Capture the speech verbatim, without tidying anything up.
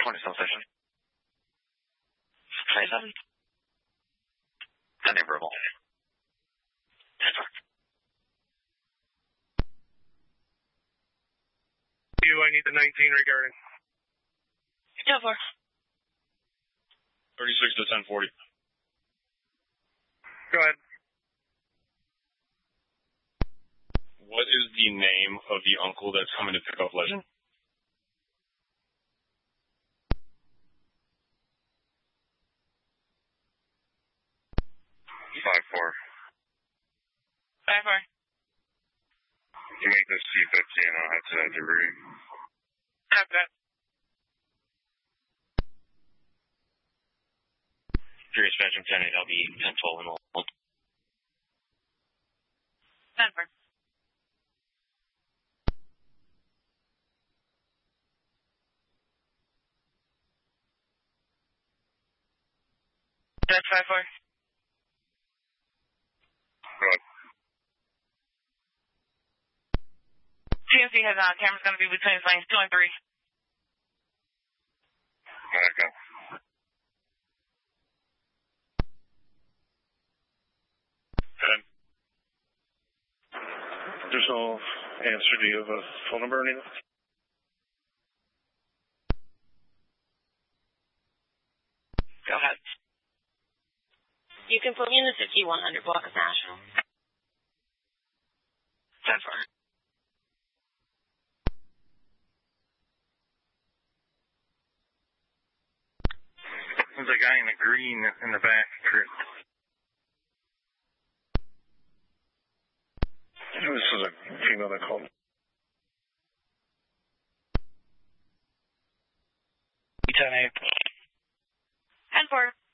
twenty South Station. twenty-seven. Pending approval. ten four. You, I need the nineteen regarding. ten four. thirty-six to ten forty. Go ahead. What is the name of the uncle that's coming to pick up Legend? five four. five four. You make this C fifteen, I'll head to that debris. Okay. Three Spectrum ten eight, I'll be ten twelve and hold. ten four. That's five four. Good. T M C has on. Camera's going to be between lanes two and three. Okay. Ten. There's no answer. Do you have a phone number or anything? Go ahead. You can put me in the fifty-one hundred block of National. ten four. There's a guy in the green in the back. This is a female that called. ten eight. ten four.